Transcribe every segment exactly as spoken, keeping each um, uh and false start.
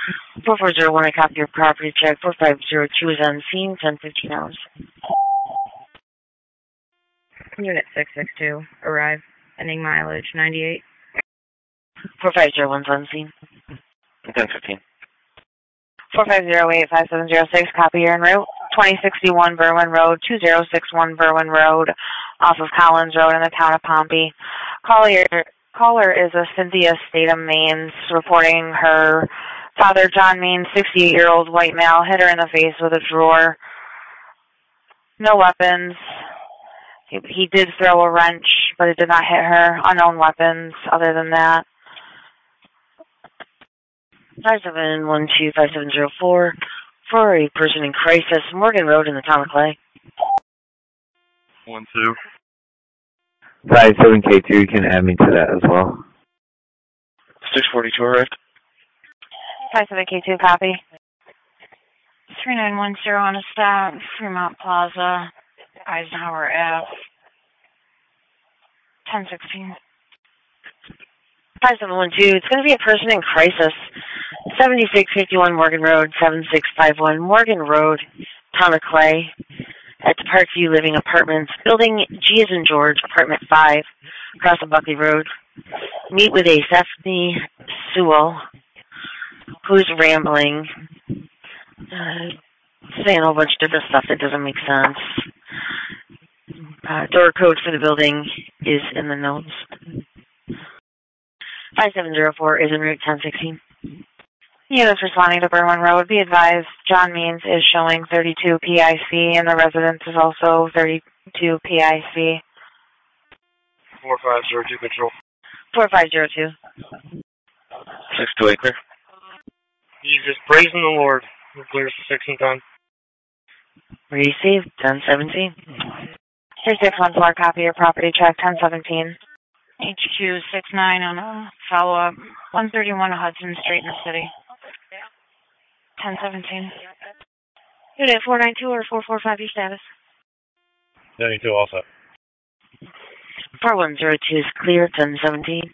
four four zero one, I copy your property check. four five zero two is on scene, ten fifteen hours. Unit six six two, arrive. Ending mileage, ninety-eight. four five zero one is on scene. ten fifteen. four five zero eight five seven zero six, copy your en route. twenty sixty-one Berwyn Road, two zero six one Berwyn Road, off of Collins Road in the town of Pompey. Caller, caller is a Cynthia Statham Maines, reporting her father, John Maines, sixty-eight-year-old white male, hit her in the face with a drawer. No weapons. He, he did throw a wrench, but it did not hit her. Unknown weapons other than that. five seven one two five seven zero four for a person in crisis, Morgan Road in the town of Clay. one two. five seven K two, you can add me to that as well. six forty-two, arrived. five seven K two, copy. three nine one zero on a stop, Fremont Plaza, Eisenhower Ave, ten sixteen. five seven one two, it's going to be a person in crisis. seventy-six fifty-one Morgan Road, seven six five one Morgan Road, town of Clay, at the Parkview Living Apartments, building G as in George, apartment five, across the Buckley Road. Meet with a Stephanie Sewell, who's rambling, uh, saying a whole bunch of different stuff that doesn't make sense. Uh, door code for the building is in the notes. five seven zero four is en route, ten sixteen. Units responding to Berwyn Road, be advised, John Means is showing thirty-two P I C, and the residence is also thirty-two P I C. four five zero two, control. four five zero two. six two eight, clear. You just praising the Lord. We're clear for sixteen ton. Received, ten seventeen. Here's six one four, copy your property check, ten seventeen. H Q six nine on a follow-up, one thirty-one Hudson Street in the city. ten seventeen. Unit four nine two or four four five, your status? ninety-two also. four one zero two is clear, ten seventeen.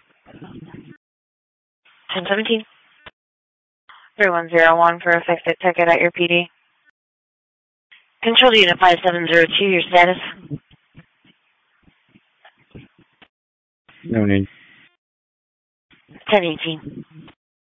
ten seventeen. three one zero one for a fixed ticket at your P D. Control to unit five seven zero two, your status? No need. ten eighteen.